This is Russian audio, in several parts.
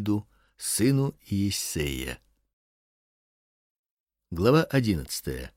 Давиду, сыну Иессея. Глава 11.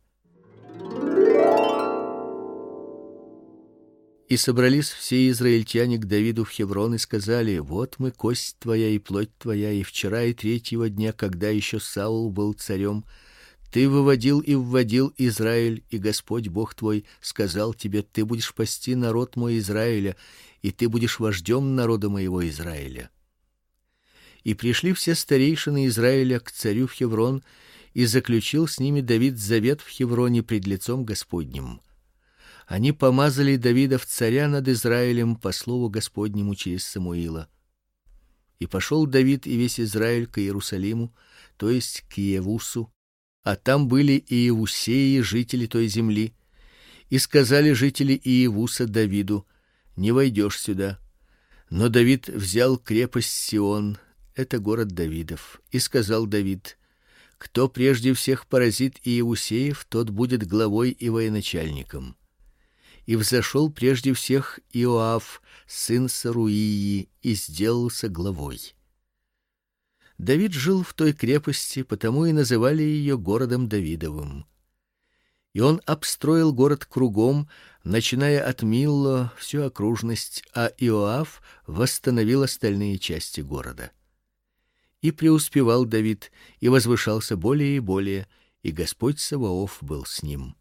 И собрались все израильтяне к Давиду в Хеврон и сказали: вот мы, кость твоя и плоть твоя, и вчера и третьего дня, когда еще Саул был царем, ты выводил и вводил Израиль, и Господь Бог твой сказал тебе: ты будешь пасти народ мой Израиля, и ты будешь вождем народа моего Израиля. И пришли все старейшины Израиля к царю в Хеврон, и заключил с ними Давид завет в Хевроне пред лицом Господним. Они помазали Давида в царя над Израилем по слову Господнему через Самуила. И пошел Давид и весь Израиль к Иерусалиму, то есть к Иевусу, а там были и иевусеи, жители той земли. И сказали жители Иевуса Давиду: не войдешь сюда. Но Давид взял крепость Сион, это город Давидов, и сказал Давид: кто прежде всех поразит иевусеев, тот будет главой и военачальником. И взошел прежде всех Иоав, сын Саруии, и сделался главой. Давид жил в той крепости, потому и называли ее городом Давидовым. И он обстроил город кругом, начиная от Милло всю окружность, а Иоав восстановил остальные части города. И преуспевал Давид, и возвышался более и более, и Господь Саваоф был с ним.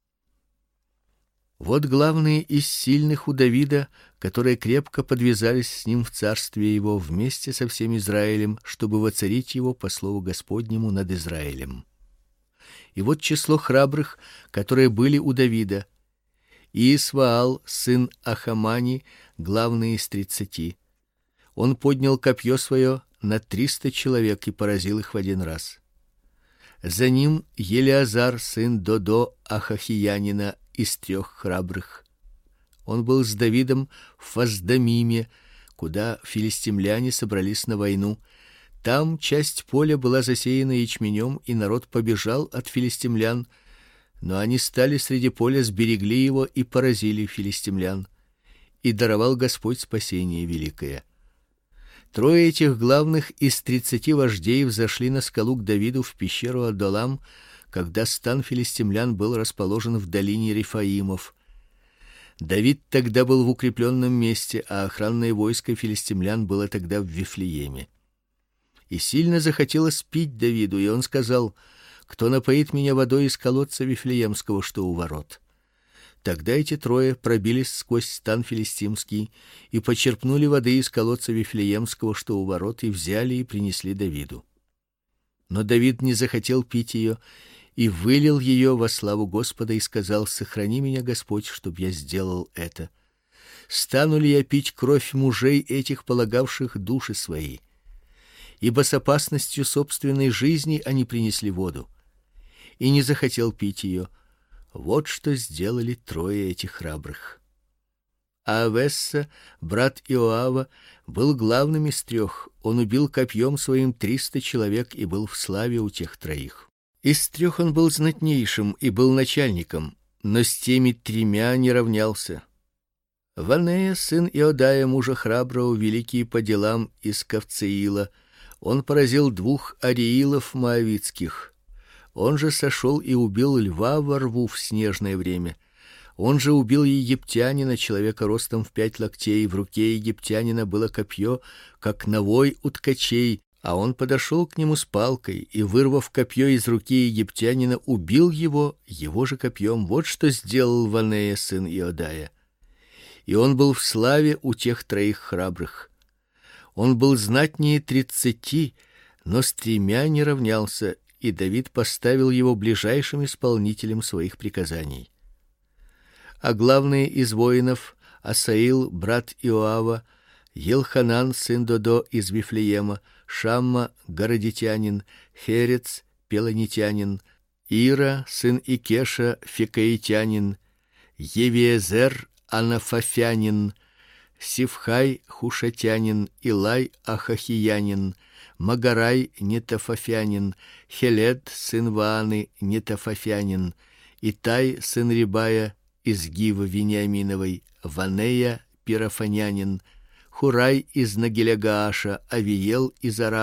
Вот главные из сильных у Давида, которые крепко подвязались с ним в царстве его вместе со всем Израилем, чтобы воцарить его по слову Господнему над Израилем. И вот число храбрых, которые были у Давида: Иисваал, сын Ахамани, главный из 30. Он поднял копье свое на 300 человек и поразил их в один раз. За ним Елиазар, сын Додо Ахахиянина, из 3 храбрых. Он был с Давидом в Фасдамиме, куда филистимляне собрались на войну. Там часть поля была засеяна ячменем, и народ побежал от филистимлян, но они стали среди поля, сберегли его и поразили филистимлян. И даровал Господь спасение великое. 3 этих главных из 30 вождей взошли на скалу к Давиду в пещеру Адулам, когда стан филистимлян был расположен в долине Рефаимов. Давид тогда был в укрепленном месте, а охранное войско филистимлян было тогда в Вифлееме. И сильно захотелось пить Давиду, и он сказал: кто напоит меня водой из колодца Вифлеемского, что у ворот? Тогда эти 3 пробились сквозь стан филистимский и почерпнули воды из колодца Вифлеемского, что у ворот, и взяли и принесли Давиду. Но Давид не захотел пить ее, и вылил ее во славу Господа и сказал: сохрани меня, Господь, чтоб я сделал это. Стану ли я пить кровь мужей этих, полагавших души свои? Ибо с опасностью собственной жизни они принесли воду. И не захотел пить ее. Вот что сделали 3 этих храбрых. А Авесса, брат Иоава, был главным из 3. Он убил копьем своим 300 человек и был в славе у тех 3. Из 3 он был знатнейшим и был начальником, но с теми 3 не равнялся. Ванея, сын Иодая, мужа храброго, великий по делам из Кавцеила, он поразил 2 ариилов моавитских. Он же сошел и убил льва во рву в снежное время. Он же убил египтянина, человека ростом в 5 локтей, в руке египтянина было копье, как навой у ткачей, а он подошел к нему с палкой и, вырвав копье из руки египтянина, убил его же копьем. Вот что сделал Ванея, сын Иодая. И он был в славе у тех 3 храбрых. Он был знатнее 30, но с 3 не равнялся, и Давид поставил его ближайшим исполнителем своих приказаний. А главные из воинов: Асаил, брат Иоава, Елханан, сын Додо из Вифлеема, Шамма, городитянин, Херец, пелонитянин, Ира, сын Икеша, фикаитянин, Евиезер, анафафянин, Сивхай, хушатянин, Илай, ахахиянин, Магарай, нетофафянин, Хелед, сын Вааны, нетофафянин, Итай, сын Рибая, из Гивы Вениаминовой, Ванея, пирафанянин, Хурай из Нагиля-Гааша, Авиел из Ара